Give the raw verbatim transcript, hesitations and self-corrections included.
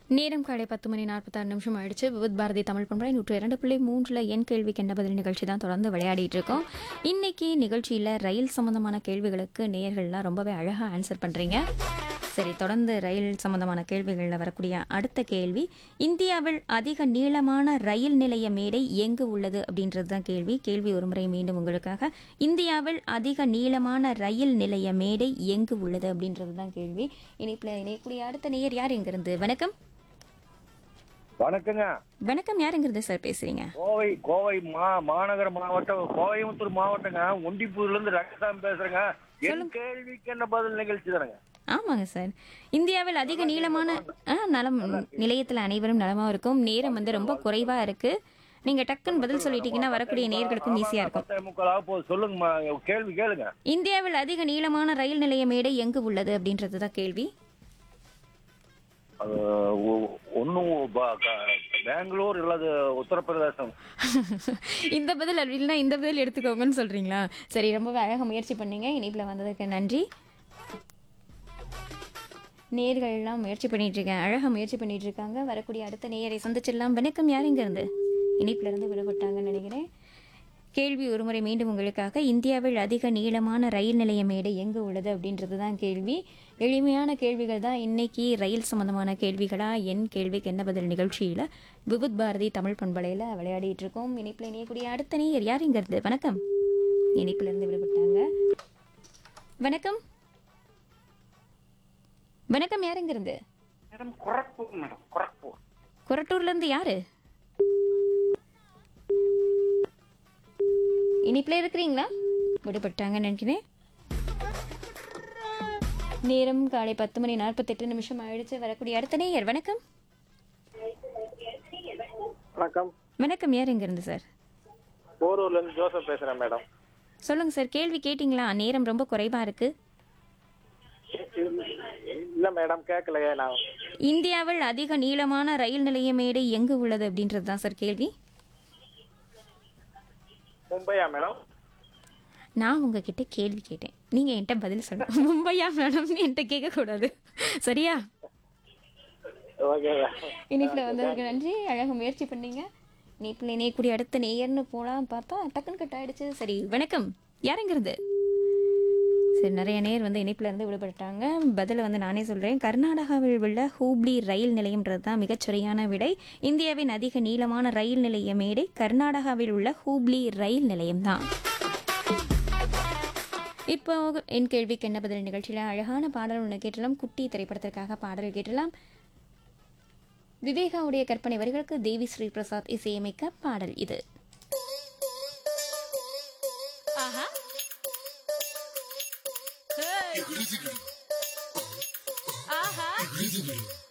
நேரம் காலை பத்து மணி நாற்பத்தாறு நிமிஷம் ஆயிடுச்சு. விவித் பாரதி தமிழ் பண்பலை நூற்று இரண்டு புள்ளி மூன்றில் என் கேள்விக்கு என்ன பதில் நிகழ்ச்சி தான் தொடர்ந்து விளையாடிட்டு இருக்கோம். இன்னைக்கு நிகழ்ச்சியில் ரயில் சம்பந்தமான கேள்விகளுக்கு நேயர்கள்லாம் ரொம்பவே அழகாக ஆன்சர் பண்ணுறீங்க. சரி, தொடர்ந்து ரயில் சம்பந்தமான கேள்விகளில் வரக்கூடிய அடுத்த கேள்வி, இந்தியாவில் அதிக நீளமான ரயில் நிலைய மேடை எங்கு உள்ளது அப்படின்றது தான் கேள்வி. கேள்வி ஒருமுறை மீண்டும் உங்களுக்காக. இந்தியாவில் அதிக நீளமான ரயில் நிலைய மேடை எங்கு உள்ளது அப்படின்றது தான் கேள்வி. இணைப்பில் இணையக்கூடிய அடுத்த நேயர் யார் எங்கிருந்து? வணக்கம். வணக்கங்க. வணக்கம், யாருங்கிறது சார் பேசுறீங்க? கோவை கோவை மா மாநகர மாவட்டம் கோயம்புத்தூர் மாவட்டங்க. ஒண்டிப்பூர்ல இருந்து ரங்கசாமி பேசுறேங்க. என் கேள்விக்கு என்ன பதில் நிகழ்ச்சி தானங்க? ஆமாங்க சார். இந்தியாவில் அதிக நீளமான ஆ, நலம் நிலையத்தில் அனைவரும் நலமா இருக்கும். நேரம் வந்து ரொம்ப குறைவா இருக்கு. நீங்க டக்குன்னு பதில் சொல்லிட்டீங்கன்னா வரக்கூடிய நேயர்களுக்கும் ஈஸியா இருக்கும். பத்தே முக்கால் ஆக போகுது. சொல்லுங்கம்மா, கேள்வி கேளுங்க. இந்தியாவில் அதிக நீளமான ரயில் நிலைய மேடை எங்கு உள்ளது அப்படின்றது தான் கேள்வி. ஒன்னும் பெங்களூர் இல்லது உத்தரப்பிரதேசம். இந்த பதில் அப்படின்னா இந்த பதில் எடுத்துக்கோங்கன்னு சொல்றீங்களா? சரி, ரொம்பவே அழகாக முயற்சி பண்ணீங்க. இணைப்பில் வந்ததுக்கு நன்றி. நேர்கள்லாம் முயற்சி பண்ணிட்டு இருக்கேன், அழகாக முயற்சி பண்ணிட்டு இருக்காங்க. வரக்கூடிய அடுத்த நேயரை சந்திச்சிடலாம். வணக்கம், யார் இங்க இருந்து? இணைப்பில இருந்து விடுபட்டாங்கன்னு நினைக்கிறேன். கேள்வி ஒருமுறை மீண்டும் உங்களுக்காக. இந்தியாவில் அதிக நீளமான ரயில் நிலைய மேடை எங்கு உள்ளது அப்படின்றது தான் கேள்வி. எளிமையான கேள்விகள் தான் இன்னைக்கு ரயில் சம்பந்தமான கேள்விகளா என் கேள்விக்கு என்ன பதில் நிகழ்ச்சியில் விவித் பாரதி தமிழ் பண்பலையில் விளையாடிட்டு இருக்கோம். இணைப்பில் இணையக்கூடிய அடுத்த நேயர் யார் இங்க இருந்து? வணக்கம். இணைப்பில இருந்து விடுபட்டாங்க. வணக்கம். வணக்கம், யார் இங்க இருந்து? மேடம் கொரட்டூர். மேடம் கொரட்டூர். கொரட்டூர்ல இருந்து யாரு? இனிப்பில் இருக்கிறீங்களா? விடுபட்டாங்க நினைக்கிறேன். நேரம் காலை பத்து மணி நாற்பத்தெட்டு நிமிஷம் ஆயிடுச்சு. வரக்கூடிய அடுத்த நேயர் வணக்கம். வணக்கம். வணக்கம், யார் எங்க இருந்து சார்? போரூர்ல இருந்து ஜோசப் பேசுறேன் மேடம். சொல்லுங்க சார், கேள்வி கேட்டீங்களா? நேரம் ரொம்ப குறைவா இருக்கு. இல்ல மேடம், கேட்கலையே. நான் இந்தியாவில் அதிக நீளமான ரயில் நிலைய மேடை எங்கு உள்ளது அப்படின்றது தான் சார் கேள்வி. மும்பையா மேடம்? நான் உங்ககிட்ட கேள்வி கேட்டேன், நீங்க என்கிட்ட பதில் சொல்லுங்க. மும்பையா மேடம் என்கிட்ட கேட்க கூடாது, சரியா? ஓகே. இனிப்பில் வந்ததுக்கு நன்றி, அழகாக முயற்சி பண்ணீங்க. இனிப்பில் இணையக்கூடிய அடுத்த நேயர்னு போலாம் பார்த்தா டக்குன்னு கட் ஆயிடுச்சு. சரி, வணக்கம், யாருங்கிறது? சரி, நிறைய நேர் வந்து இணைப்பில் இருந்து விடுபட்டாங்க. பதில் வந்து நானே சொல்கிறேன். கர்நாடகாவில் உள்ள ஹூப்ளி ரயில் நிலையம்ன்றது தான் மிகச்சரியான விடை. இந்தியாவின் அதிக நீளமான ரயில் நிலைய மேடை கர்நாடகாவில் உள்ள ஹூப்ளி ரயில் நிலையம் தான். இப்போ என் கேள்விக்கு என்ன பதில் நிகழ்ச்சியில் அழகான பாடல் ஒன்று கேட்டலாம். குட்டி திரைப்படத்திற்காக பாடல் கேட்டலாம். விவேகாவுடைய கற்பனை வரிகளுக்கு தேவி ஸ்ரீ பிரசாத் இசையமைக்க பாடல் இது. Aha.